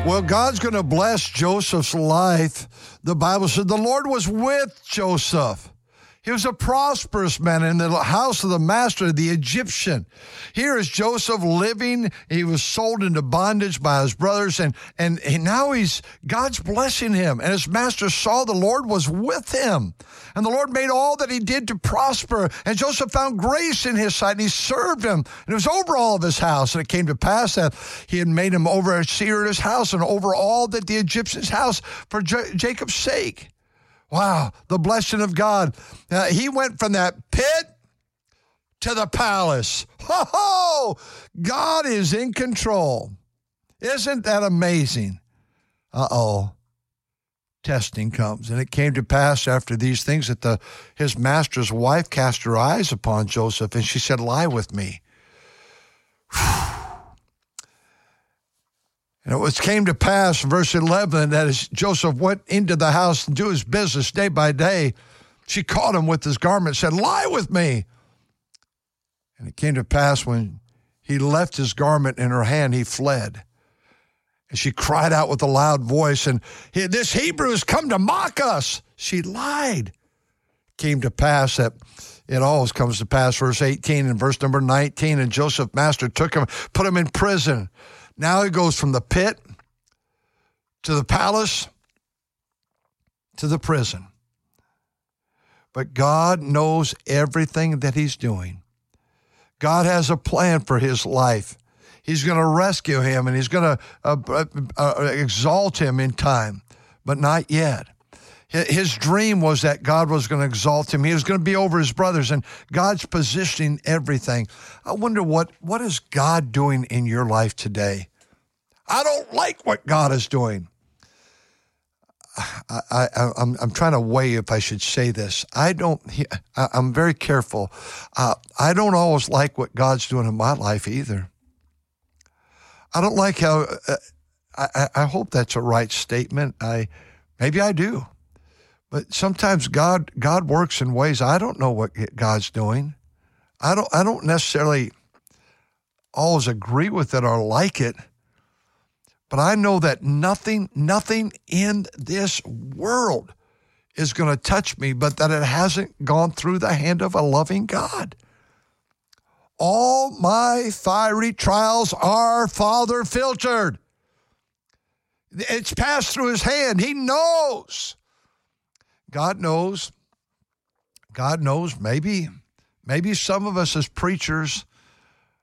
Well, God's going to bless Joseph's life. The Bible said the Lord was with Joseph. He was a prosperous man in the house of the master, the Egyptian. Here is Joseph living. He was sold into bondage by his brothers, and now God's blessing him. And his master saw the Lord was with him. And the Lord made all that he did to prosper. And Joseph found grace in his sight, and he served him. And it was over all of his house. And it came to pass that he had made him overseer at his house and over all that the Egyptian's house for Jacob's sake. Wow, the blessing of God. He went from that pit to the palace. Ho-ho! God is in control. Isn't that amazing? Uh-oh. Testing comes. And it came to pass after these things that his master's wife cast her eyes upon Joseph, and she said, "Lie with me." And it came to pass, verse 11, that as Joseph went into the house and do his business day by day, she caught him with his garment and said, "Lie with me." And it came to pass when he left his garment in her hand, he fled. And she cried out with a loud voice, and "This Hebrew has come to mock us." She lied. It came to pass that it always comes to pass, verse 18 and verse number 19, and Joseph's master took him, put him in prison. Now he goes from the pit to the palace to the prison. But God knows everything that he's doing. God has a plan for his life. He's going to rescue him, and he's going to exalt him in time, but not yet. His dream was that God was going to exalt him. He was going to be over his brothers, and God's positioning everything. I wonder what is God doing in your life today? I don't like what God is doing. I'm trying to weigh if I should say this. I'm very careful. I don't always like what God's doing in my life either. I don't like how, I hope that's a right statement. Maybe I do. But sometimes God works in ways I don't know what God's doing. I don't necessarily always agree with it or like it, but I know that nothing in this world is going to touch me, but that it hasn't gone through the hand of a loving God. All my fiery trials are Father filtered. It's passed through his hand. He knows. God knows. God knows. Maybe some of us as preachers,